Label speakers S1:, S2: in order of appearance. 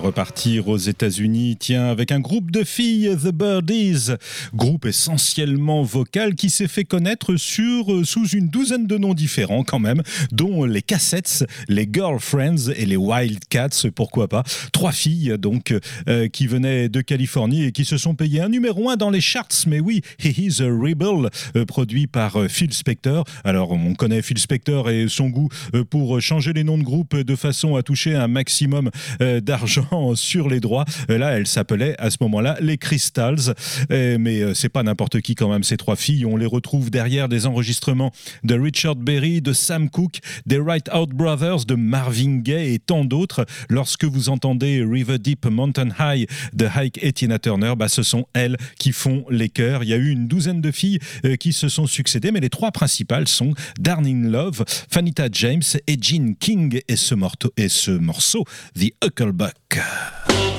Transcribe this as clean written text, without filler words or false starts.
S1: repartir aux États-Unis, tiens, avec un groupe de filles, The Birdies, groupe essentiellement vocal qui s'est fait connaître sous une douzaine de noms différents quand même, dont les Cassettes, les Girlfriends et les Wildcats, pourquoi pas. 3 filles donc qui venaient de Californie et qui se sont payées un numéro 1 dans les charts, mais oui, He Is a Rebel, produit par Phil Spector. Alors on connaît Phil Spector et son goût pour changer les noms de groupe de façon à toucher un maximum d'argent sur les droits. Là, elle s'appelait à ce moment-là les Crystals, mais c'est pas n'importe qui quand même, ces 3 filles. On les retrouve derrière des enregistrements de Richard Berry, de Sam Cooke, des Right Out Brothers, de Marvin Gaye et tant d'autres. Lorsque vous entendez River Deep Mountain High de Ike et Tina Turner, ce sont elles qui font les chœurs. Il y a eu une douzaine de filles qui se sont succédées, mais les 3 principales sont Darlene Love, Fanita James et Jean King, et ce morceau The Hucklebuck.